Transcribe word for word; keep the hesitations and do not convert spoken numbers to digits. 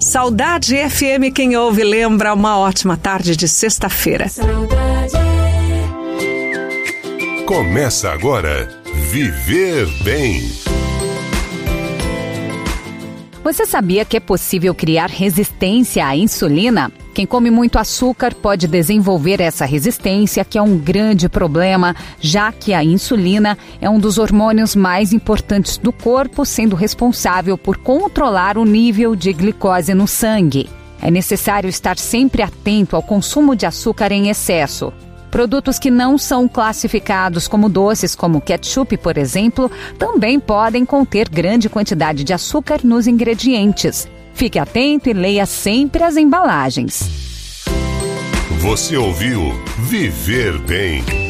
Saudade F M, quem ouve lembra, uma ótima tarde de sexta-feira. Começa agora, Viver Bem. Você sabia que é possível criar resistência à insulina? Quem come muito açúcar pode desenvolver essa resistência, que é um grande problema, já que a insulina é um dos hormônios mais importantes do corpo, sendo responsável por controlar o nível de glicose no sangue. É necessário estar sempre atento ao consumo de açúcar em excesso. Produtos que não são classificados como doces, como ketchup, por exemplo, também podem conter grande quantidade de açúcar nos ingredientes. Fique atento e leia sempre as embalagens. Você ouviu Viver Bem.